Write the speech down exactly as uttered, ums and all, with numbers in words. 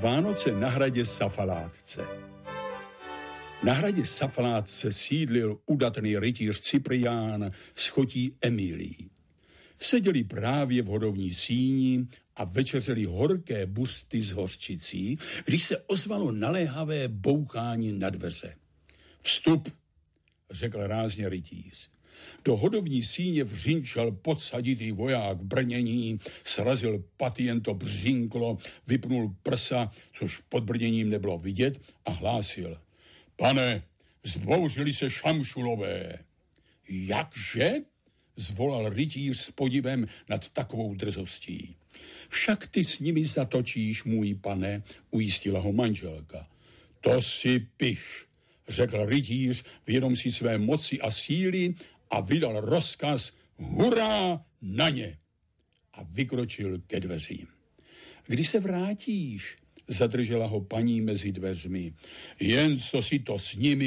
Vánoce na hradě Safalátce. Na hradě Safalátce sídlil udatný rytíř Cyprián s chotí Emilií. Seděli právě v hodovní síni a večeřeli horké buřty s hořčicí, když se ozvalo naléhavé bouchání na dveře. Vstup, řekl rázně rytíř. Do hodovní síně vřinčel podsaditý voják v brnění, srazil paty, jen to břinklo, vypnul prsa, což pod brněním nebylo vidět, a hlásil. Pane, zbouřili se Šamšulové. Jakže? Zvolal rytíř s podivem nad takovou drzostí. Však ty s nimi zatočíš, můj pane, ujistila ho manželka. To si piš, řekl rytíř, vědom si své moci a síly, a vydal rozkaz hurá na ně a vykročil ke dveřím. Kdy se vrátíš? Zadržela ho paní mezi dveřmi. Jen co si to s nimi